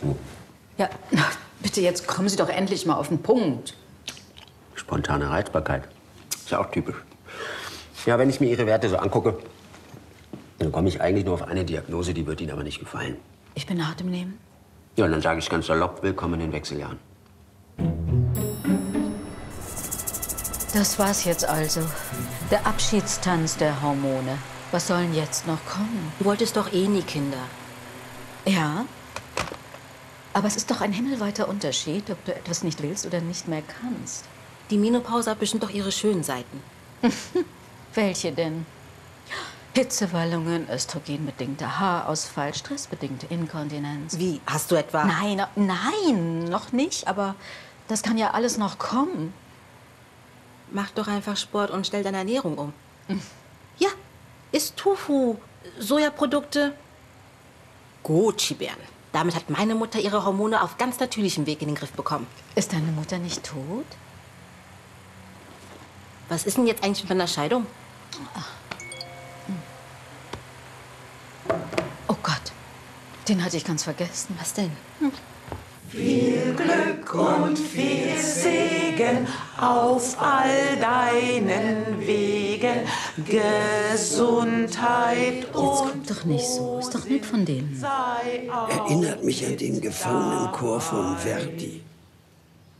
Ja, na, bitte, jetzt kommen Sie doch endlich mal auf den Punkt. Spontane Reizbarkeit. Ist ja auch typisch. Ja, wenn ich mir Ihre Werte so angucke, dann komme ich eigentlich nur auf eine Diagnose, die wird Ihnen aber nicht gefallen. Ich bin hart im Nehmen. Ja, und dann sage ich ganz salopp, willkommen in den Wechseljahren. Das war's jetzt also. Der Abschiedstanz der Hormone. Was soll denn jetzt noch kommen? Du wolltest doch eh nie Kinder. Ja. Aber es ist doch ein himmelweiter Unterschied, ob du etwas nicht willst oder nicht mehr kannst. Die Menopause hat bestimmt doch ihre schönen Seiten. Welche denn? Hitzewallungen, östrogenbedingter Haarausfall, stressbedingte Inkontinenz. Wie? Hast du etwa... Nein, noch nicht. Aber das kann ja alles noch kommen. Mach doch einfach Sport und stell deine Ernährung um. Ja, isst Tofu, Sojaprodukte, Goji-Beeren. Damit hat meine Mutter ihre Hormone auf ganz natürlichem Weg in den Griff bekommen. Ist deine Mutter nicht tot? Was ist denn jetzt eigentlich mit einer Scheidung? Oh Gott, den hatte ich ganz vergessen. Was denn? Viel Glück und viel Segen auf all deinen Wegen, Gesundheit Jetzt kommt doch nicht so. Ist doch nett von denen. sei auch Erinnert mich an den Gefangenenchor von Verdi.